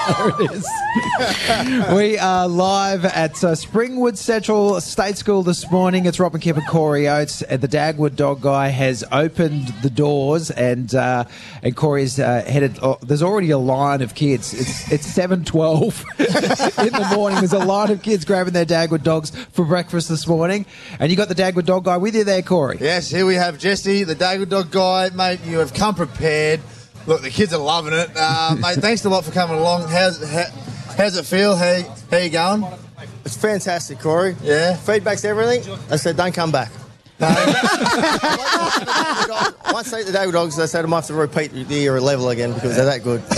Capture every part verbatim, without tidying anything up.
There it is. We are live at uh, Springwood Central State School this morning. It's Rob McKipp and Corey Oates. And the Dagwood Dog Guy has opened the doors, and uh, and Corey's uh, headed. Oh, there's already a line of kids. It's it's seven twelve in the morning. There's a line of kids grabbing their Dagwood dogs for breakfast this morning. And you got the Dagwood Dog Guy with you there, Corey. Yes, here we have Jesse, the Dagwood Dog Guy. Mate, you have come prepared. Look, the kids are loving it. Uh, mate, thanks a lot for coming along. How's, how, how's it feel? How, how you going? It's fantastic, Corey. Yeah? Feedback's everything. I said, don't come back. No. Once they eat the Dagwood dogs, they said I might have to repeat the year level again because they're that good.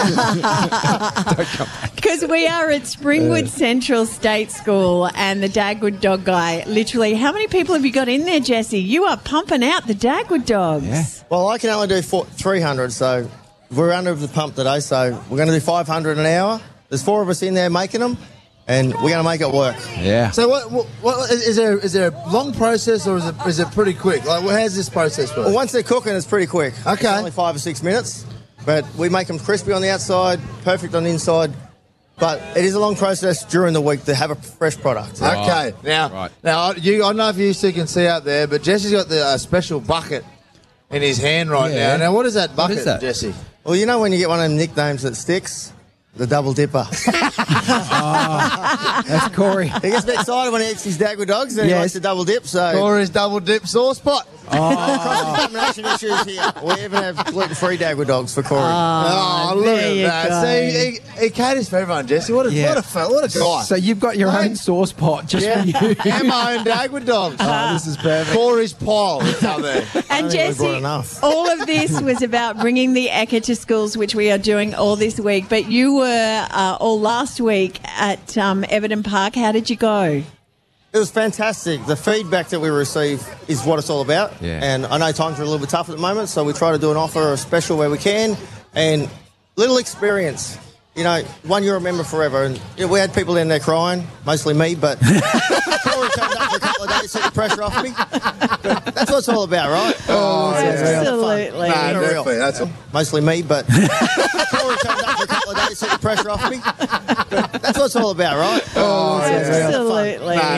Because we are at Springwood Central State School and the Dagwood Dog Guy. Literally, how many people have you got in there, Jesse? You are pumping out the Dagwood dogs. Yeah. Well, I can only do four, three hundred, so we're under the pump today, so we're going to do five hundred an hour. There's four of us in there making them, and we're going to make it work. Yeah. So what, what, what is there is there a long process or is it is it pretty quick? Like, well, how's this process work? Well, once they're cooking, it's pretty quick. Okay. It's only five or six minutes, but we make them crispy on the outside, perfect on the inside. But it is a long process during the week to have a fresh product. Okay. Now, Right. now you, I don't know if you two can see out there, but Jesse's got the uh, special bucket in his hand right Yeah. now. Now, what is that bucket, is that? Jesse? Well, you know when you get one of them nicknames that sticks? The Double Dipper. That's Corey. He gets a bit excited when he eats his Dagwood dogs and he Yes. likes to double dip, so... Corey's double dip sauce pot. Cross-contamination issues here. We even have gluten-free Dagwood dogs for Corey. Oh, look there at you that. go. See, he, he caters for everyone, Jesse. What a, Yeah. what a, fe- what a guy. So you've got your own Mate. sauce pot just Yeah. for you. And my own Dagwood dogs. Oh, this is perfect. Corey's pile is out there. And I think we brought Jesse, enough. all of this was about bringing the Ekka to schools, which we are doing all this week. But you were uh, all last week at um, Everton Park. How did you go? It was fantastic. The feedback that we receive is what it's all about. Yeah. And I know times are a little bit tough at the moment, so we try to do an offer or a special where we can. And little experience. You know, one you'll remember forever. And you know, we had people in there crying, mostly me, but Corey turned up for a couple of days, took the pressure off me. But that's what it's all about, right? Oh, Absolutely. Nah, Real. definitely. That's all. Mostly me, but Corey turned up for a couple of days, took the pressure off me. But that's what it's all about, right? Oh, Absolutely. Nah,